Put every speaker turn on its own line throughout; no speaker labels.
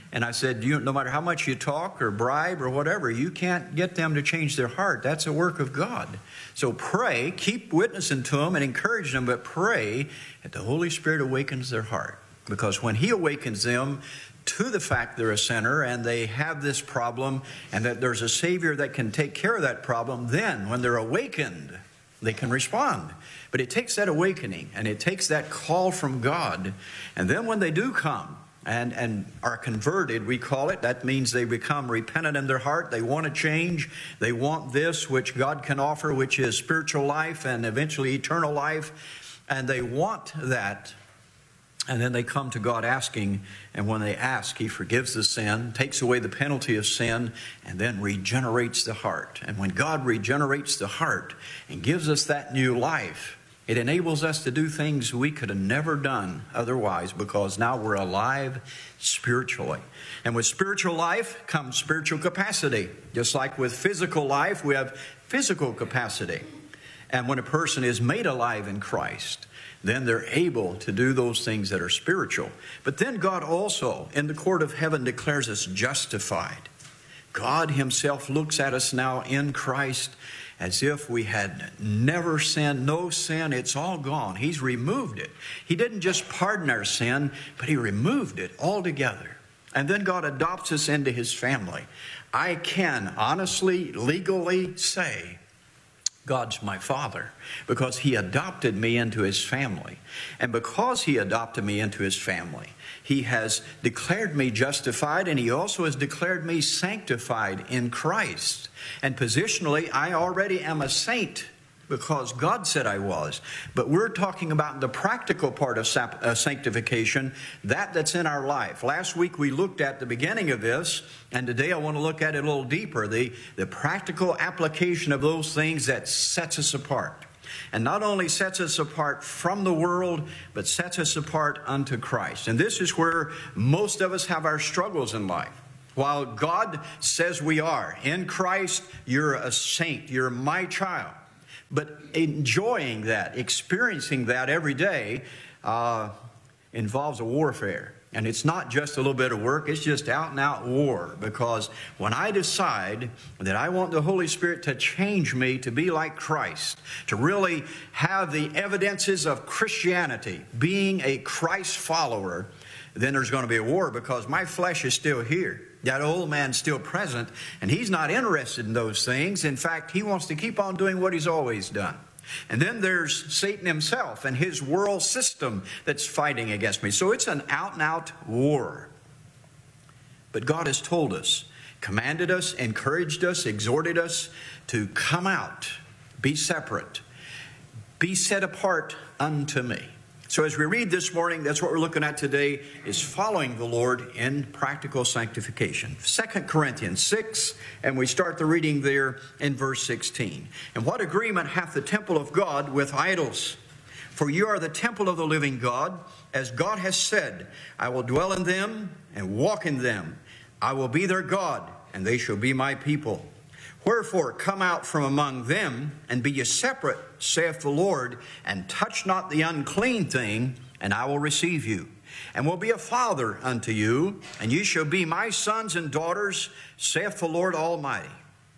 And I said, no matter how much you talk or bribe or whatever, you can't get them to change their heart. That's a work of God. So pray, keep witnessing to them and encourage them, but pray that the Holy Spirit awakens their heart. Because when He awakens them to the fact they're a sinner and they have this problem and that there's a Savior that can take care of that problem, then when they're awakened, they can respond. But it takes that awakening and it takes that call from God. And then when they do come and are converted, we call it, that means they become repentant in their heart. They want to change. They want this which God can offer, which is spiritual life and eventually eternal life. And they want that. And then they come to God asking, and when they ask, He forgives the sin, takes away the penalty of sin, and then regenerates the heart. And when God regenerates the heart and gives us that new life, it enables us to do things we could have never done otherwise, because now we're alive spiritually. And with spiritual life comes spiritual capacity. Just like with physical life, we have physical capacity. And when a person is made alive in Christ, then they're able to do those things that are spiritual. But then God also, in the court of heaven, declares us justified. God Himself looks at us now in Christ as if we had never sinned, no sin. It's all gone. He's removed it. He didn't just pardon our sin, but He removed it altogether. And then God adopts us into His family. I can honestly, legally say, God's my Father, because He adopted me into His family. And because He adopted me into His family, He has declared me justified, and He also has declared me sanctified in Christ. And positionally, I already am a saint because God said I was. But we're talking about the practical part of sanctification, that's in our life. Last week we looked at the beginning of this, and today I want to look at it a little deeper, the practical application of those things that sets us apart. And not only sets us apart from the world, but sets us apart unto Christ. And this is where most of us have our struggles in life. While God says we are, in Christ, you're a saint, you're my child. But enjoying that, experiencing that every day involves a warfare. And it's not just a little bit of work, it's just out and out war. Because when I decide that I want the Holy Spirit to change me to be like Christ, to really have the evidences of Christianity, being a Christ follower, then there's going to be a war, because my flesh is still here. That old man's still present, and he's not interested in those things. In fact, he wants to keep on doing what he's always done. And then there's Satan himself and his world system that's fighting against me. So it's an out-and-out war. But God has told us, commanded us, encouraged us, exhorted us to come out, be separate, be set apart unto me. So as we read this morning, that's what we're looking at today, is following the Lord in practical sanctification. 2 Corinthians 6, and we start the reading there in verse 16. And what agreement hath the temple of God with idols? For you are the temple of the living God, as God has said, I will dwell in them and walk in them. I will be their God, and they shall be my people. Wherefore, come out from among them, and be ye separate, saith the Lord, and touch not the unclean thing, and I will receive you, and will be a father unto you, and ye shall be my sons and daughters, saith the Lord Almighty.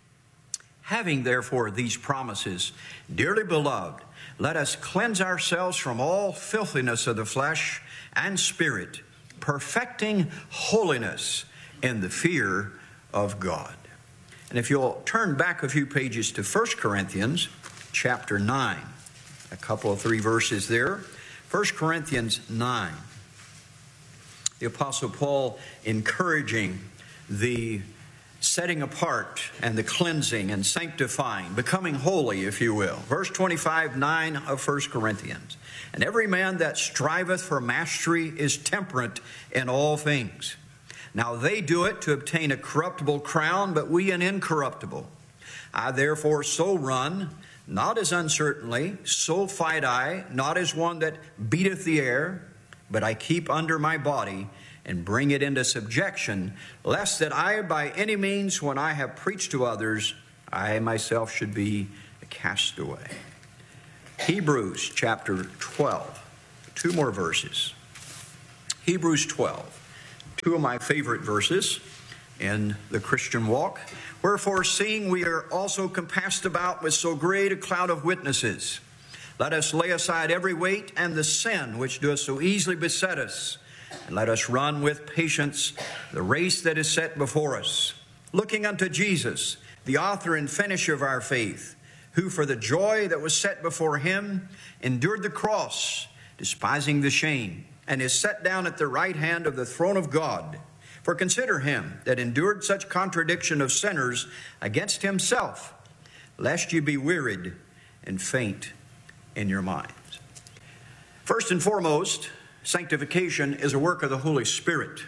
Having therefore these promises, dearly beloved, let us cleanse ourselves from all filthiness of the flesh and spirit, perfecting holiness in the fear of God. And if you'll turn back a few pages to 1 Corinthians chapter 9, a couple of 3 verses there. 1 Corinthians 9. The Apostle Paul encouraging the setting apart and the cleansing and sanctifying, becoming holy, if you will. Verse 25, 9 of 1 Corinthians. And every man that striveth for mastery is temperate in all things. Now they do it to obtain a corruptible crown, but we an incorruptible. I therefore so run, not as uncertainly, so fight I, not as one that beateth the air, but I keep under my body and bring it into subjection, lest that I by any means, when I have preached to others, I myself should be a castaway. Hebrews chapter 12, 2 more verses. Hebrews 12. two of my favorite verses in the Christian walk. Wherefore, seeing we are also compassed about with so great a cloud of witnesses, let us lay aside every weight and the sin which doeth so easily beset us, and let us run with patience the race that is set before us, looking unto Jesus, the author and finisher of our faith, who for the joy that was set before him endured the cross, despising the shame, and is set down at the right hand of the throne of God. For consider him that endured such contradiction of sinners against himself, lest you be wearied and faint in your minds. First and foremost, sanctification is a work of the Holy Spirit.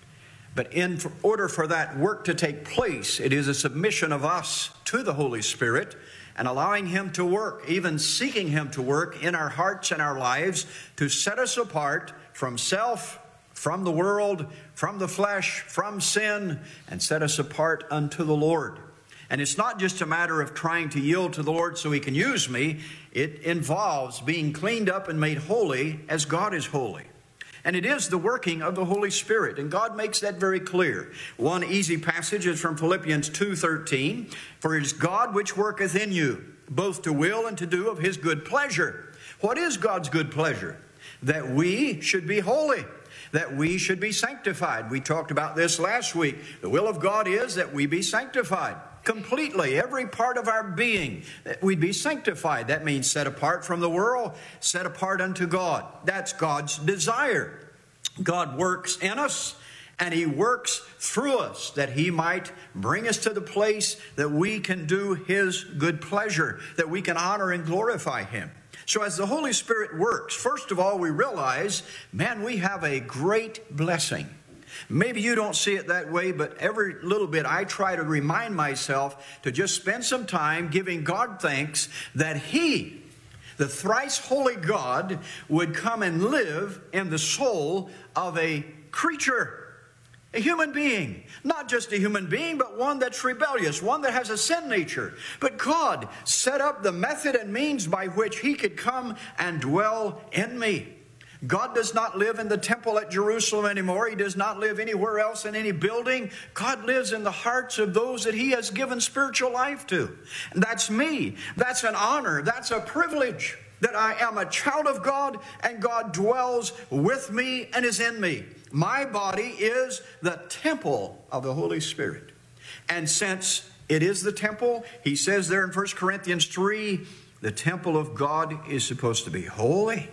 But in order for that work to take place, it is a submission of us to the Holy Spirit and allowing him to work, even seeking him to work in our hearts and our lives to set us apart from self, from the world, from the flesh, from sin, and set us apart unto the Lord. And it's not just a matter of trying to yield to the Lord so he can use me. It involves being cleaned up and made holy as God is holy. And it is the working of the Holy Spirit, and God makes that very clear. One easy passage is from Philippians 2:13. For it is God which worketh in you, both to will and to do of his good pleasure. What is God's good pleasure? That we should be holy, that we should be sanctified. We talked about this last week. The will of God is that we be sanctified completely, every part of our being, that we'd be sanctified. That means set apart from the world, set apart unto God. That's God's desire. God works in us, and he works through us, that he might bring us to the place that we can do his good pleasure, that we can honor and glorify him. So as the Holy Spirit works, first of all, we realize, man, we have a great blessing. Maybe you don't see it that way, but every little bit I try to remind myself to just spend some time giving God thanks that he, the thrice holy God, would come and live in the soul of a creature, a human being. Not just a human being, but one that's rebellious, one that has a sin nature. But God set up the method and means by which he could come and dwell in me. God does not live in the temple at Jerusalem anymore. He does not live anywhere else in any building. God lives in the hearts of those that he has given spiritual life to. And that's me. That's an honor. That's a privilege that I am a child of God and God dwells with me and is in me. My body is the temple of the Holy Spirit. And since it is the temple, he says there in 1 Corinthians 3, the temple of God is supposed to be holy.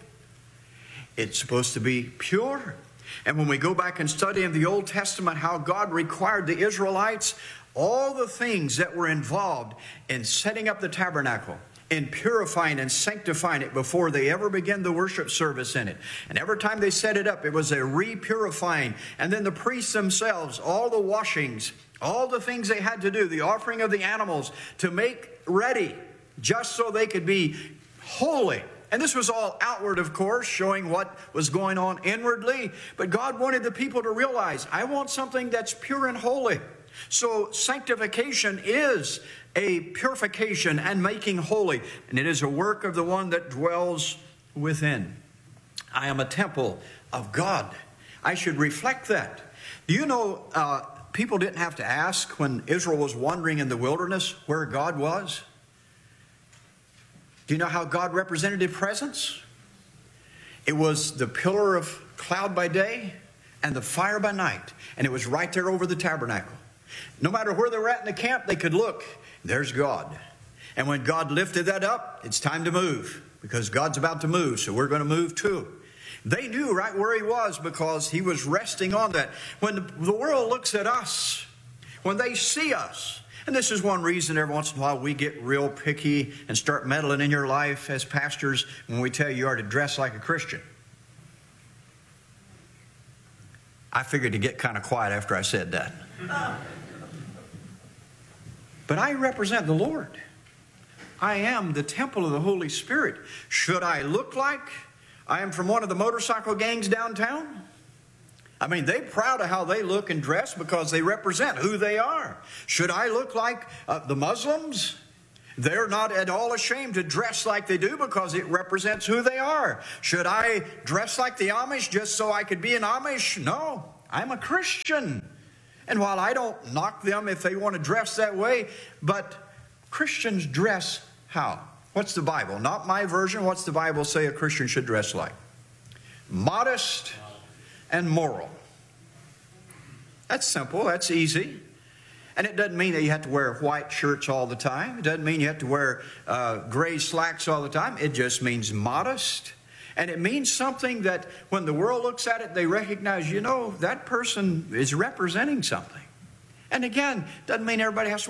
It's supposed to be pure. And when we go back and study in the Old Testament how God required the Israelites, all the things that were involved in setting up the tabernacle, in purifying and sanctifying it before they ever began the worship service in it. And every time they set it up, it was a re-purifying. And then the priests themselves, all the washings, all the things they had to do, the offering of the animals to make ready just so they could be holy. And this was all outward, of course, showing what was going on inwardly. But God wanted the people to realize, I want something that's pure and holy. So sanctification is a purification and making holy. And it is a work of the one that dwells within. I am a temple of God. I should reflect that. Do you know, people didn't have to ask when Israel was wandering in the wilderness where God was? Do you know how God represented his presence? It was the pillar of cloud by day and the fire by night. And it was right there over the tabernacle. No matter where they were at in the camp, they could look. There's God. And when God lifted that up, it's time to move. Because God's about to move, so we're going to move too. They knew right where he was because he was resting on that. When the world looks at us, when they see us, and this is one reason every once in a while we get real picky and start meddling in your life as pastors when we tell you are to dress like a Christian. I figured to get kind of quiet after I said that. But I represent the Lord. I am the temple of the Holy Spirit. Should I look like I am from one of the motorcycle gangs downtown? I mean, they're proud of how they look and dress because they represent who they are. Should I look like the Muslims? They're not at all ashamed to dress like they do because it represents who they are. Should I dress like the Amish just so I could be an Amish? No. I'm a Christian. And while I don't knock them if they want to dress that way, but Christians dress how? What's the Bible? Not my version. What's the Bible say a Christian should dress like? Modest and moral. That's simple. That's easy. And it doesn't mean that you have to wear white shirts all the time. It doesn't mean you have to wear gray slacks all the time. It just means modest. And it means something that when the world looks at it, they recognize, that person is representing something. And again, doesn't mean everybody has to